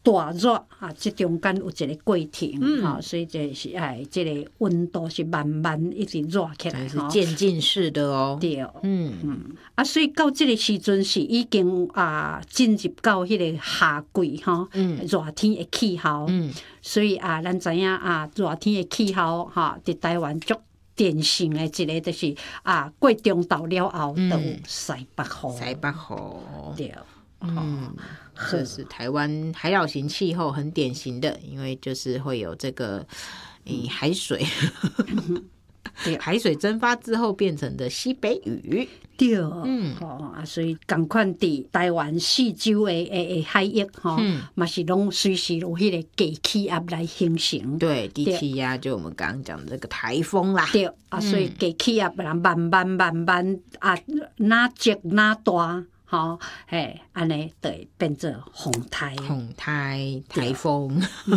大热啊，这中间有一个过程所以就是这个温度是慢慢一直热起来， 是渐进式的哦。 对，所以到这个时阵是已经进入到迄个夏季热天的气候，所以咱知影热天的气候伫台湾足典型的一个就是过中昼了后就有西北风， 西北风， 对。 这是台湾海岛型气候很典型的，因为就是会有这个海水海水蒸发之后变成的西北雨。 对，所以同款伫台湾四周的海域嘛是拢随时有迄个低气压来形成。 对，低气压就我们刚刚讲的这个台风啦。 对所以低气压慢慢哪积哪大。安尼就会变成风台、 台风。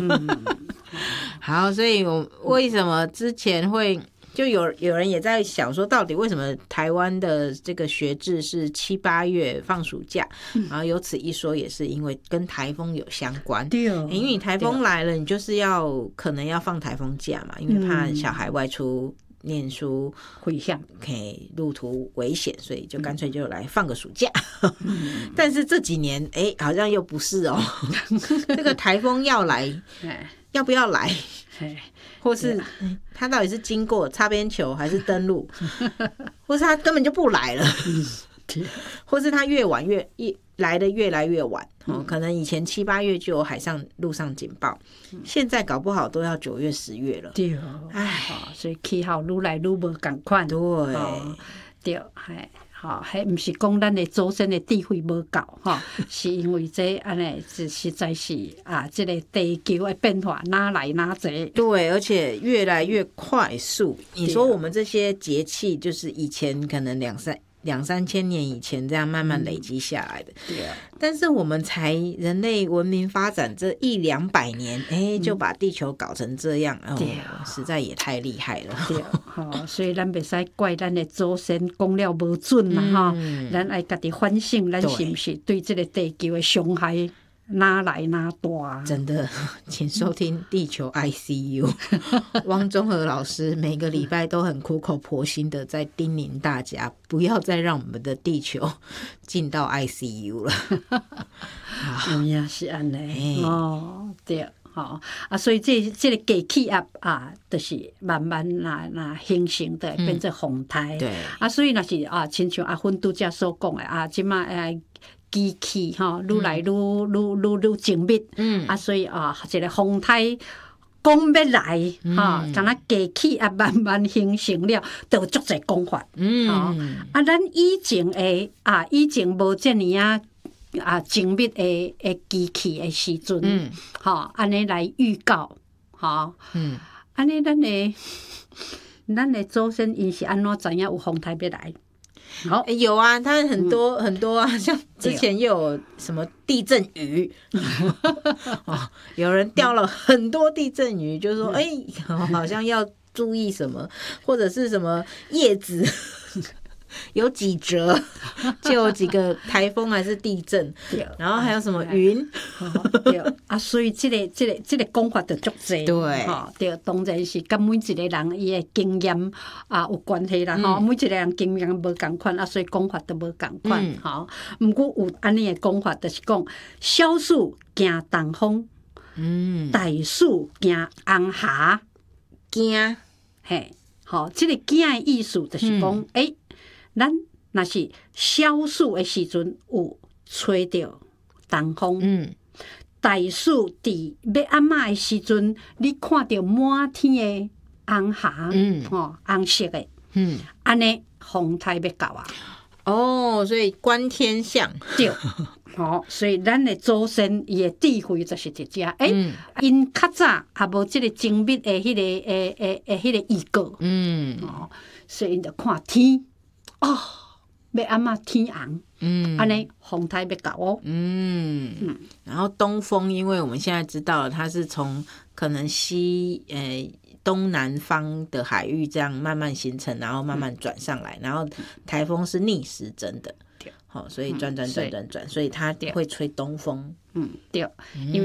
好，所以我为什么之前会就有人也在想说，到底为什么台湾的这个学制是7、8月放暑假？然后有此一说，也是因为跟台风有相关。 对， 因为你台风来了，你就是可能要放台风假嘛，因为怕小孩外出念书回乡， 路途危险，所以就干脆就来放个暑假。但是这几年好像又不是哦。这个台风要来要不要来，或是他到底是经过擦边球还是登陆，或是他根本就不来了，或是他来的越来越晚，可能以前7、8月就有海上陆上警报，现在搞不好都要9月、10月了。 对，所以气候愈来愈无同款。对，迄毋是讲咱的祖先的智慧无够是因为这安尼实在是这个地球的变化哪来哪侪。 对，而且越来越快速。你说我们这些节气，就是以前可能2、3千年以前这样慢慢累积下来的，但是我们人类文明发展这100、200年，就把地球搞成这样，实在也太厉害了。 对，所以咱袂使怪咱的祖先讲了无准啦咱爱家己反省，咱是不是对这个地球的伤害哪来哪大？ 真的，请收听地球 ICU。汪中和老师每个礼拜都很苦口婆心的在叮咛大家，不要再让我们的地球进到 ICU 了。 也是安尼对。所以这个低气压就是慢慢形成的变成风台。 对所以若是亲像阿芬拄则所讲的即摆机器愈来愈精密，所以一个风台讲要来敢若低气压慢慢形成了，就有足侪讲法。咱以前无遮尔精密的机器的时阵，安尼来预告，安尼咱的祖先因是安怎知影有风台要来？ 有啊，他很多啊，像之前又有什么地震鱼，有人钓了很多地震鱼，就说好像要注意什么，或者是什么叶子有几折，就有几个台风还是地震，然后还有什么云， 所以这个讲法就足济，对，当然是跟每一个人伊的经验有关系啦，每一个人经验无同款所以讲法都无同款，不过有安尼的讲法，就是讲小暑惊东风，大暑惊红霞， 惊这个惊的意思就是讲咱若是小暑的时阵有吹到东风，大暑伫要暗暝的时阵，你看到满天的红霞，红色的，安尼风台要到所以观天象对。所以咱的祖先伊的智慧就是这只，因较早也无这个精密的迄个预告，所以因就看天。要暗暝天红，安尼风台要到然后东风，因为我们现在知道了，它是从可能东南方的海域这样慢慢形成，然后慢慢转上来，然后台风是逆时针的，所以转，所以它会吹东风， 对，